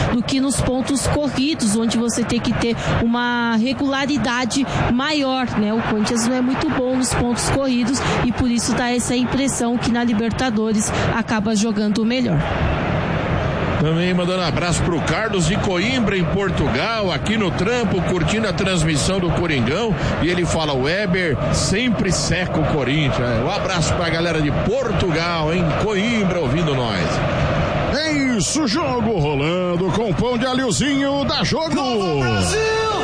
do que nos pontos corridos, onde você tem que ter uma regularidade maior, né? O Corinthians não é muito bom nos pontos corridos e por isso dá essa impressão que na Libertadores acaba jogando melhor. Também mandando abraço pro Carlos de Coimbra, em Portugal, aqui no trampo, curtindo a transmissão do Coringão. E ele fala: o Weber sempre seca o Corinthians. Um abraço pra galera de Portugal, em Coimbra, ouvindo nós. É isso, jogo rolando com pão de alhozinho da Jogo. Novo Brasil!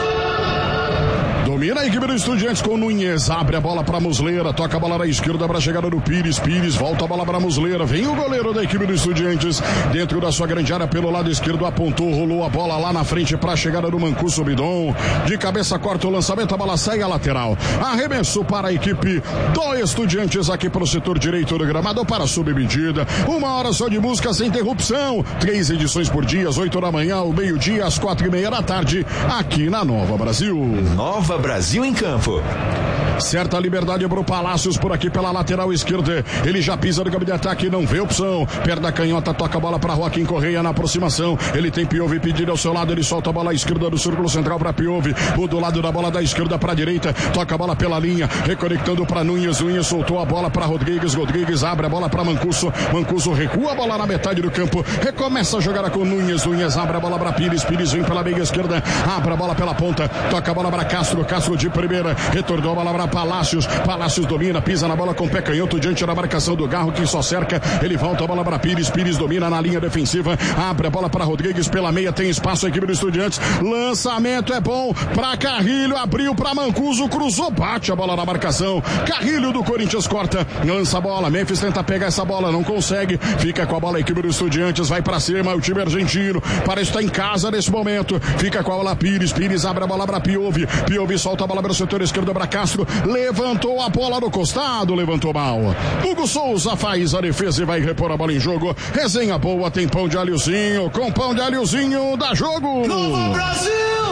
Domina a equipe do Estudiantes com Nunes, abre a bola para Muslera, toca a bola na esquerda para a chegada do Pires, volta a bola para Muslera, vem o goleiro da equipe do Estudiantes, dentro da sua grande área pelo lado esquerdo, apontou, rolou a bola lá na frente para a chegada do Mancuso Bidon, de cabeça corta o lançamento, a bola sai a lateral, arremesso para a equipe do Estudiantes aqui para o setor direito do gramado, para a submedida, 1 hora só de música sem interrupção, 3 edições por dia, às 8 da manhã, ao meio-dia, às 4:30 da tarde, aqui na Nova Brasil. Nova Brasil em campo. Certa liberdade para o Palácios por aqui pela lateral esquerda. Ele já pisa no campo de ataque, não vê opção. Perda canhota, toca a bola para Joaquim Correia na aproximação. Ele tem Piove pedido ao seu lado. Ele solta a bola à esquerda do círculo central para Piove. Do lado da bola da esquerda para a direita. Toca a bola pela linha, reconectando para Nunes. Nunes soltou a bola para Rodrigues. Rodrigues abre a bola para Mancuso. Mancuso recua a bola na metade do campo. Recomeça a jogar com Nunes. Nunes abre a bola para Pires. Pires vem pela meia esquerda. Abre a bola pela ponta. Toca a bola para Castro. Castro de primeira. Retornou a bola para Palácios. Palácios domina, pisa na bola com o pé canhoto diante da marcação do Garro, que só cerca. Ele volta a bola para Pires. Pires domina na linha defensiva. Abre a bola para Rodrigues pela meia. Tem espaço a equipe do Estudiantes. Lançamento é bom para Carrilho. Abriu para Mancuso. Cruzou, bate a bola na marcação. Carrilho do Corinthians corta. Lança a bola. Memphis tenta pegar essa bola. Não consegue. Fica com a bola a equipe do Estudiantes. Vai para cima. O time argentino parece estar em casa nesse momento. Fica com a bola Pires. Pires abre a bola para Piove. Piove solta a bola para o setor esquerdo para Castro. Levantou a bola no costado. Levantou mal. Hugo Souza faz a defesa e vai repor a bola em jogo. Resenha boa. Tem pão de alhozinho. Com pão de alhozinho dá jogo. Novo Brasil!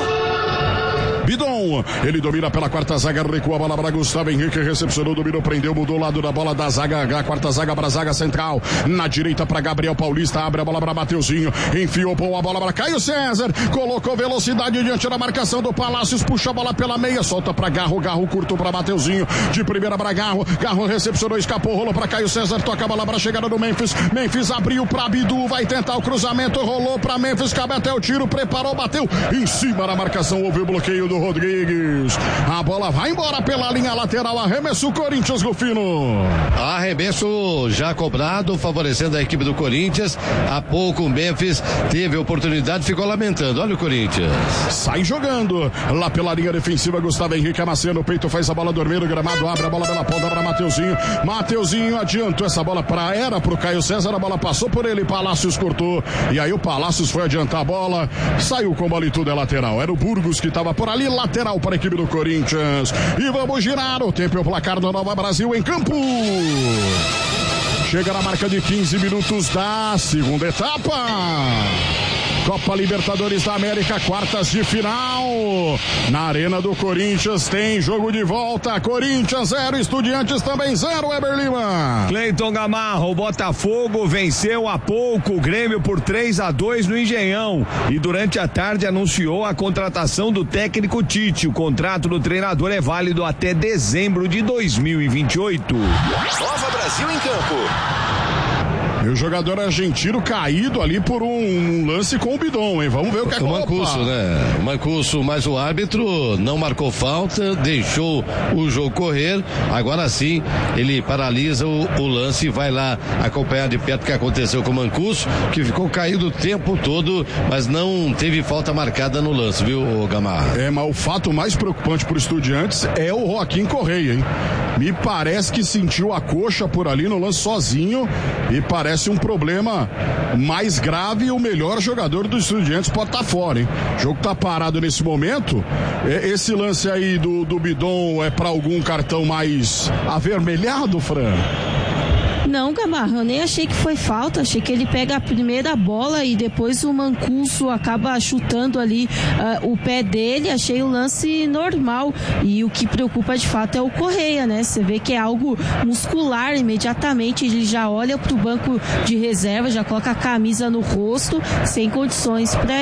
Bidon, ele domina pela quarta zaga, recua a bola para Gustavo Henrique, recepcionou, dominou, prendeu, mudou o lado da bola da zaga, a quarta zaga para a zaga central, na direita para Gabriel Paulista, abre a bola para Mateuzinho, enfiou, pôs a bola para Caio César, colocou velocidade diante da marcação do Palácios, puxa a bola pela meia, solta para Garro, Garro curto para Mateuzinho, de primeira para Garro, Garro recepcionou, escapou, rolou para Caio César, toca a bola para a chegada do Memphis, Memphis abriu para Bidu, vai tentar o cruzamento, rolou para Memphis, cabe até o tiro, preparou, bateu, em cima da marcação, houve o bloqueio do Rodrigues. A bola vai embora pela linha lateral. Arremesso Corinthians, Rufino. Arremesso já cobrado, favorecendo a equipe do Corinthians. Há pouco o Memphis teve oportunidade, ficou lamentando. Olha o Corinthians. Sai jogando. Lá pela linha defensiva, Gustavo Henrique amacia no peito, faz a bola dormir no gramado, abre a bola pela ponta para Mateuzinho. Mateuzinho adiantou essa bola era pro Caio César, a bola passou por ele, Palácios cortou. E aí o Palácios foi adiantar a bola, saiu com bola e tudo é lateral. Era o Burgos que estava por ali, lateral para a equipe do Corinthians. E vamos girar o tempo e o placar do Nova Brasil em campo. Chega na marca de 15 minutos da segunda etapa. Copa Libertadores da América, quartas de final. Na Arena do Corinthians tem jogo de volta. Corinthians 0, Estudiantes também 0, Weber Lima. Cleiton Gamarra, o Botafogo venceu há pouco o Grêmio por 3-2 no Engenhão. E durante a tarde anunciou a contratação do técnico Tite. O contrato do treinador é válido até dezembro de 2028. Nova Brasil em campo. E o jogador argentino caído ali por um lance com o Bidon, hein? Vamos ver o que é que o Mancuso, né? O Mancuso, mas o árbitro não marcou falta, deixou o jogo correr. Agora sim, ele paralisa o lance e vai lá acompanhar de perto o que aconteceu com o Mancuso, que ficou caído o tempo todo, mas não teve falta marcada no lance, viu, Gamarra? Mas o fato mais preocupante para os Estudiantes é o Joaquim Correia, hein? Me parece que sentiu a coxa por ali no lance sozinho e parece um problema mais grave e o melhor jogador dos Estudiantes pode estar fora, hein? O jogo tá parado nesse momento. Esse lance aí do Bidon é para algum cartão mais avermelhado, Fran? Não, Gamarra, eu nem achei que foi falta, achei que ele pega a primeira bola e depois o Mancuso acaba chutando ali o pé dele, achei o lance normal e o que preocupa de fato é o Correia, né? Você vê que é algo muscular, imediatamente ele já olha pro banco de reserva, já coloca a camisa no rosto, sem condições para